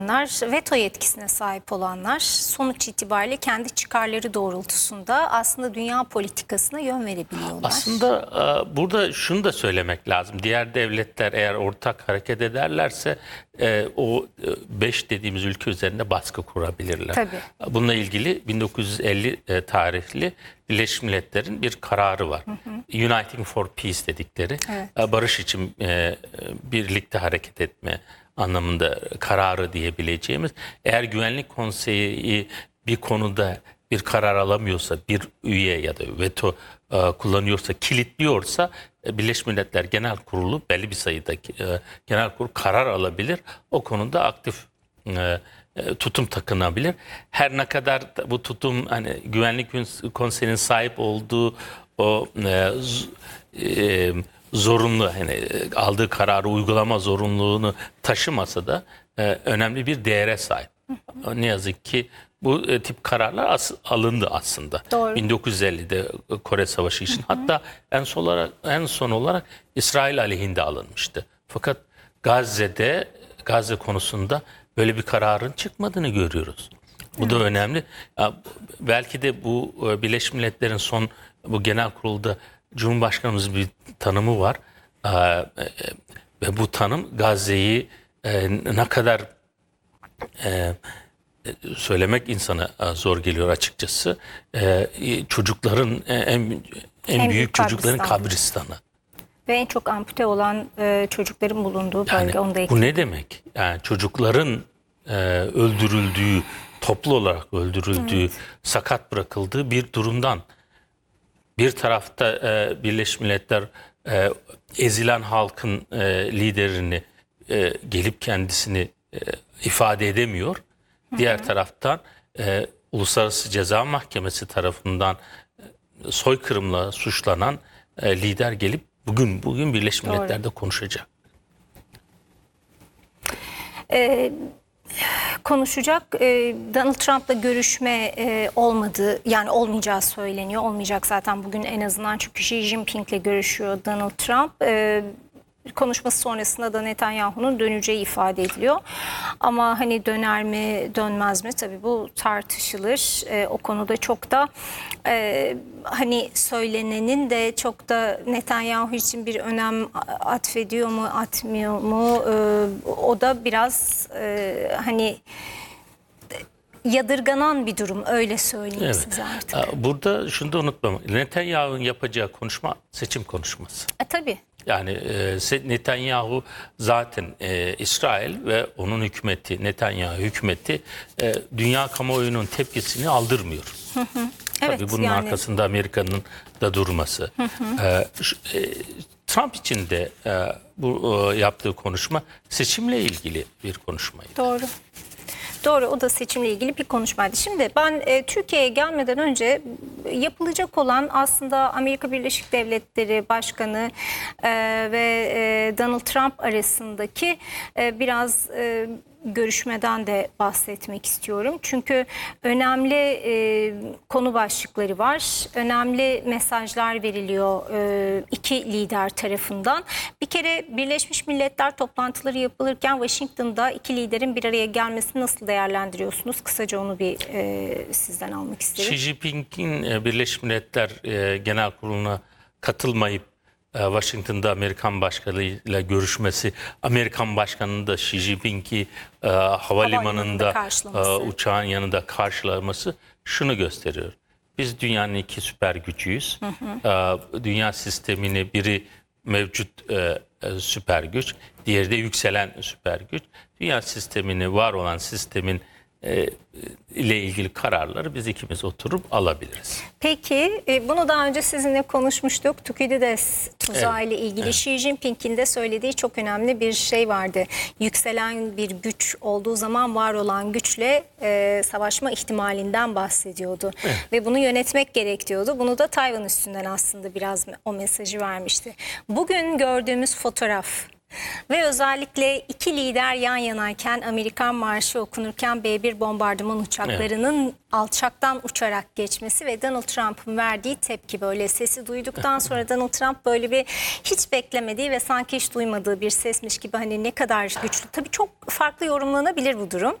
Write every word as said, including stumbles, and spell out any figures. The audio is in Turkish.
Veto yetkisine sahip olanlar sonuç itibariyle kendi çıkarları doğrultusunda aslında dünya politikasına yön verebiliyorlar. Aslında burada şunu da söylemek lazım. Diğer devletler eğer ortak hareket ederlerse o beş dediğimiz ülke üzerinde baskı kurabilirler. Tabii. Bununla ilgili bin dokuz yüz elli tarihli Birleşmiş Milletler'in bir kararı var. Hı hı. Uniting for Peace dedikleri, evet, barış için birlikte hareket etme anlamında kararı diyebileceğimiz. Eğer Güvenlik Konseyi bir konuda bir karar alamıyorsa, bir üye ya da veto e, kullanıyorsa, kilitliyorsa e, Birleşmiş Milletler Genel Kurulu belli bir sayıda e, genel kurul karar alabilir. O konuda aktif e, e, tutum takınabilir. Her ne kadar bu tutum hani Güvenlik Konseyi'nin sahip olduğu o e, e, zorunlu, yani aldığı kararı uygulama zorunluluğunu taşımasa da e, önemli bir değere sahip. Ne yazık ki bu e, tip kararlar as alındı aslında. Doğru. bin dokuz yüz ellide Kore Savaşı için, hı hı, hatta en son olarak en son olarak İsrail aleyhinde alınmıştı. Fakat Gazze'de Gazze konusunda böyle bir kararın çıkmadığını görüyoruz. Bu, evet, da önemli. Belki de bu Birleşmiş Milletler'in son bu genel kurulda Cumhurbaşkanımızın bir tanımı var. Ve bu tanım Gazze'yi ne kadar söylemek insana zor geliyor açıkçası. Çocukların en, en, en büyük, büyük çocukların kabristanı. Ve en çok ampute olan çocukların bulunduğu bölge. Yani, onu da bu ne demek? Yani çocukların öldürüldüğü, toplu olarak öldürüldüğü, evet, sakat bırakıldığı bir durumdan. Bir tarafta e, Birleşmiş Milletler e, ezilen halkın e, liderini e, gelip kendisini e, ifade edemiyor. Hı hı. Diğer taraftan e, Uluslararası Ceza Mahkemesi tarafından e, soykırımla suçlanan e, lider gelip bugün bugün Birleşmiş Doğru. Milletler'de konuşacak. Ee, konuşacak. Donald Trump'la görüşme olmadı, yani olmayacağı söyleniyor. Olmayacak zaten bugün en azından, çünkü Xi Jinping'le görüşüyor Donald Trump. Konuşması sonrasında da Netanyahu'nun döneceği ifade ediliyor. Ama hani döner mi dönmez mi, tabii bu tartışılır. E, o konuda çok da e, hani söylenenin de çok da Netanyahu için bir önem atfediyor mu atmıyor mu, e, o da biraz e, hani yadırganan bir durum, öyle söyleyeyim, evet, size artık. Burada şunu da unutmamak, Netanyahu'nun yapacağı konuşma seçim konuşması. E, tabii. Yani e, Netanyahu zaten e, İsrail ve onun hükümeti, Netanyahu hükümeti e, dünya kamuoyunun tepkisini aldırmıyor. Hı hı. Evet, tabii bunun yani arkasında Amerika'nın da durması. Hı hı. E, e, Trump için de e, bu e, yaptığı konuşma seçimle ilgili bir konuşmaydı. Doğru. Doğru, o da seçimle ilgili bir konuşmaydı. Şimdi ben e, Türkiye'ye gelmeden önce yapılacak olan aslında Amerika Birleşik Devletleri Başkanı e, ve e, Donald Trump arasındaki e, biraz e, görüşmeden de bahsetmek istiyorum. Çünkü önemli e, konu başlıkları var. Önemli mesajlar veriliyor e, iki lider tarafından. Bir kere Birleşmiş Milletler toplantıları yapılırken Washington'da iki liderin bir araya gelmesini nasıl değerlendiriyorsunuz? Kısaca onu bir e, sizden almak isterim. Xi Jinping'in Birleşmiş Milletler e, Genel Kurulu'na katılmayıp Washington'da Amerikan Başkanı'yla görüşmesi, Amerikan Başkanı'nın da Xi Jinping'i e, havalimanında e, uçağın yanında karşılaması şunu gösteriyor. Biz dünyanın iki süper gücüyüz. Hı hı. E, dünya sistemini biri mevcut e, e, süper güç, diğeri de yükselen süper güç. Dünya sistemini, var olan sistemin E, ile ilgili kararları biz ikimiz oturup alabiliriz. Peki e, bunu daha önce sizinle konuşmuştuk. Tukidides tuzağı ile ilgili, evet, Xi Jinping'in de söylediği çok önemli bir şey vardı. Yükselen bir güç olduğu zaman var olan güçle e, savaşma ihtimalinden bahsediyordu. Evet. Ve bunu yönetmek gerek diyordu. Bunu da Tayvan üstünden aslında biraz o mesajı vermişti. Bugün gördüğümüz fotoğraf Ve özellikle iki lider yan yanayken Amerikan Marşı okunurken B bir bombardıman uçaklarının evet. alçaktan uçarak geçmesi ve Donald Trump'ın verdiği tepki, böyle sesi duyduktan sonra Donald Trump böyle bir hiç beklemediği ve sanki hiç duymadığı bir sesmiş gibi, hani ne kadar güçlü. Tabii çok farklı yorumlanabilir bu durum.